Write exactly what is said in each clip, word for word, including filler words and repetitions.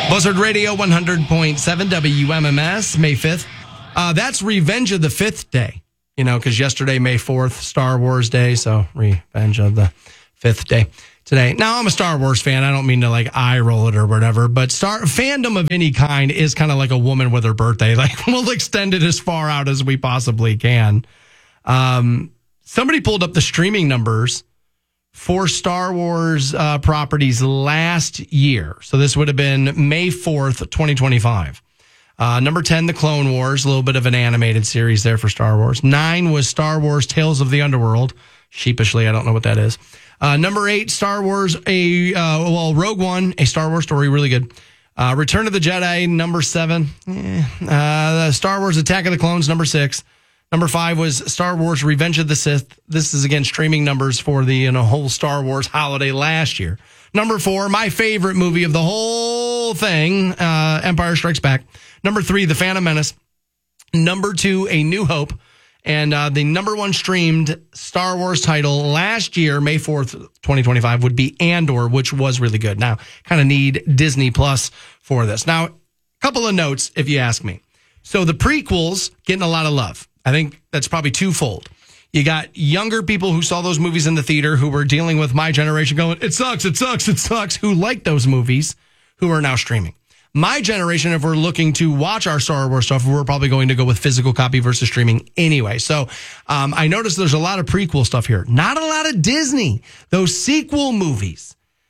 Buzzard Radio one hundred point seven W M M S, May fifth. Uh, that's Revenge of the Fifth Day, you know, because yesterday, May fourth, Star Wars Day. So Revenge of the Fifth Day today. Now, I'm a Star Wars fan. I don't mean to like eye roll it or whatever, but star fandom of any kind is kind of like a woman with her birthday. Like, we'll extend it as far out as we possibly can. Um, somebody pulled up the streaming numbers for Star Wars uh, properties last year. So this would have been May fourth, twenty twenty-five. Uh, number ten, The Clone Wars, a little bit of an animated series there for Star Wars. Nine was Star Wars Tales of the Underworld. Sheepishly, I don't know what that is. Uh, number eight, Star Wars, a uh, well, Rogue One, a Star Wars story, really good. Uh, Return of the Jedi, number seven. Eh. Uh, Star Wars Attack of the Clones, number six. Number five was Star Wars Revenge of the Sith. This is, again, streaming numbers for the you know, whole Star Wars holiday last year. Number four, my favorite movie of the whole thing, uh, Empire Strikes Back. Number three, The Phantom Menace. Number two, A New Hope. And uh, the number one streamed Star Wars title last year, May fourth, twenty twenty-five, would be Andor, which was really good. Now, kind of need Disney Plus for this. Now, a couple of notes, if you ask me. So the prequels getting a lot of love. I think that's probably twofold. You got younger people who saw those movies in the theater who were dealing with my generation going, it sucks, it sucks, it sucks, who liked those movies, who are now streaming. My generation, if we're looking to watch our Star Wars stuff, we're probably going to go with physical copy versus streaming anyway. So um, I noticed there's a lot of prequel stuff here. Not a lot of Disney. Those sequel movies,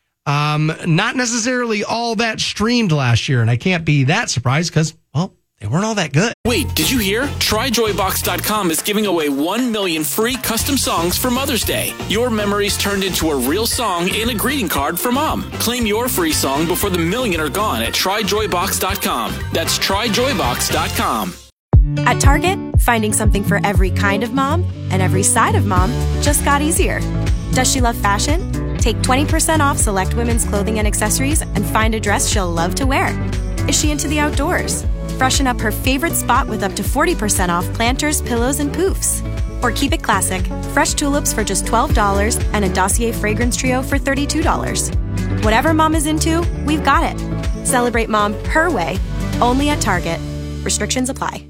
um, not necessarily all that streamed last year. And I can't be that surprised because, well, they weren't all that good. Wait, did you hear? Try Joy Box dot com is giving away one million free custom songs for Mother's Day. Your memories turned into a real song and a greeting card for Mom. Claim your free song before the million are gone at Try Joy Box dot com. That's Try Joy Box dot com. At Target, finding something for every kind of mom and every side of mom just got easier. Does she love fashion? Take twenty percent off select women's clothing and accessories and find a dress she'll love to wear. Is she into the outdoors? Freshen up her favorite spot with up to forty percent off planters, pillows, and poofs. Or keep it classic. Fresh tulips for just twelve dollars and a Dossier fragrance trio for thirty-two dollars. Whatever mom is into, we've got it. Celebrate mom her way, only at Target. Restrictions apply.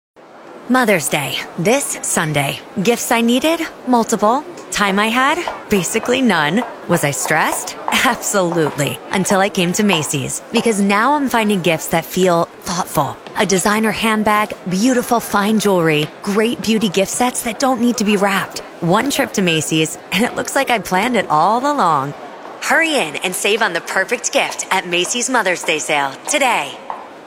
Mother's Day, this Sunday. Gifts I needed? Multiple. Time I had? Basically none. Was I stressed? Absolutely. Until I came to Macy's. Because now I'm finding gifts that feel thoughtful. A designer handbag, beautiful fine jewelry, great beauty gift sets that don't need to be wrapped. One trip to Macy's, and it looks like I planned it all along. Hurry in and save on the perfect gift at Macy's Mother's Day sale today.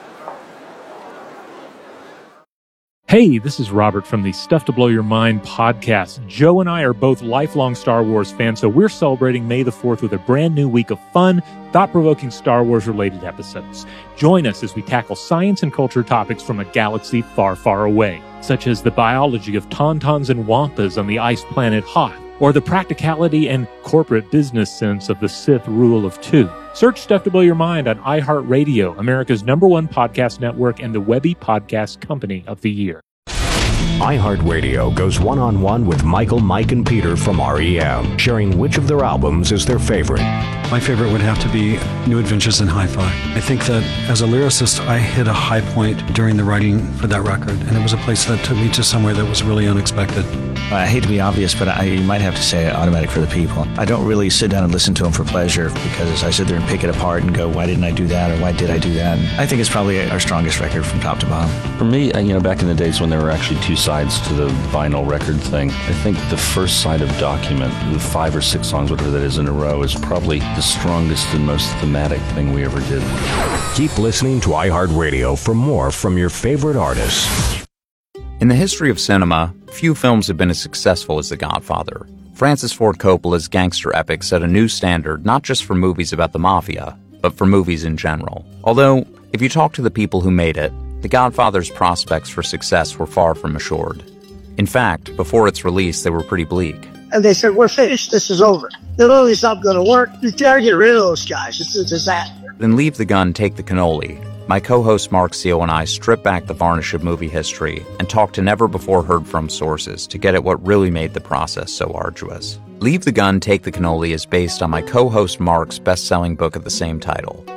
Hey, this is Robert from the Stuff to Blow Your Mind podcast. Joe and I are both lifelong Star Wars fans, so we're celebrating May the fourth with a brand new week of fun, thought-provoking Star Wars-related episodes. Join us as we tackle science and culture topics from a galaxy far, far away, such as the biology of tauntauns and wampas on the ice planet Hoth, or the practicality and corporate business sense of the Sith rule of two. Search Stuff to Blow Your Mind on iHeartRadio, America's number one podcast network and the Webby Podcast Company of the Year. iHeartRadio goes one-on-one with Michael, Mike, and Peter from R E M, sharing which of their albums is their favorite. My favorite would have to be New Adventures in Hi-Fi. I think that as a lyricist, I hit a high point during the writing for that record, and it was a place that took me to somewhere that was really unexpected. I hate to be obvious, but I, you might have to say Automatic for the People. I don't really sit down and listen to them for pleasure because I sit there and pick it apart and go, why didn't I do that, or why did I do that? And I think it's probably our strongest record from top to bottom. For me, you know, back in the days when there were actually two sides to the vinyl record thing, I think the first side of Document, the five or six songs, whatever that is in a row, is probably the strongest and most thematic thing we ever did. Keep listening to iHeartRadio for more from your favorite artists. In the history of cinema, few films have been as successful as The Godfather. Francis Ford Coppola's gangster epic set a new standard not just for movies about the mafia, but for movies in general. Although, if you talk to the people who made it, The Godfather's prospects for success were far from assured. In fact, before its release, they were pretty bleak. And they said, we're finished, this is over. The movie's not going to work. You gotta get rid of those guys. It's a disaster. Then Leave the Gun, Take the Cannoli. My co-host Mark Seal and I strip back the varnish of movie history and talk to never-before-heard-from sources to get at what really made the process so arduous. Leave the Gun, Take the Cannoli is based on my co-host Mark's best-selling book of the same title.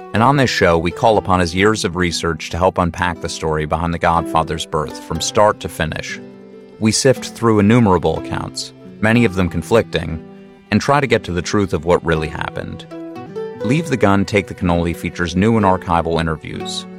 And on this show, we call upon his years of research to help unpack the story behind The Godfather's birth from start to finish. We sift through innumerable accounts, many of them conflicting, and try to get to the truth of what really happened. Leave the Gun, Take the Cannoli features new and archival interviews,